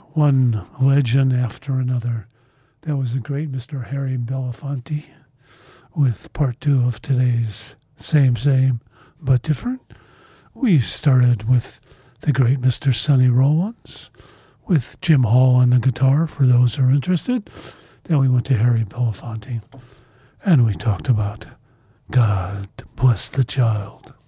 one legend after another. That was the great Mr. Harry Belafonte with part two of today's Same, but Different. We started with the great Mr. Sonny Rollins with Jim Hall on the guitar, for those who are interested. Then we went to Harry Belafonte, and we talked about God Bless the Child.